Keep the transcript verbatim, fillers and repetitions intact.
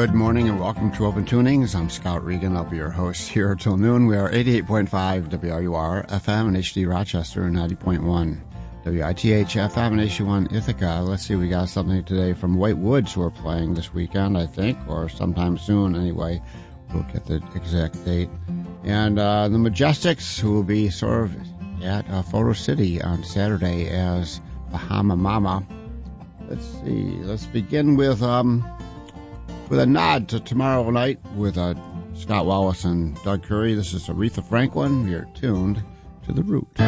Good morning and welcome to Open Tunings. I'm Scott Regan. I'll be your host here till noon. We are eighty-eight point five W R U R F M and H D Rochester and ninety point one W I T H F M and H D one Ithaca. Let's see, we got something today from White Woods who are playing this weekend, I think, or sometime soon anyway. We'll get the exact date. And uh, the Majestics, who will be sort of at uh, Photo City on Saturday as Bahama Mama. Let's see, let's begin with... um. With a nod to tomorrow night with uh, Scott Wallace and Doug Curry. This is Aretha Franklin. You're tuned to The Root.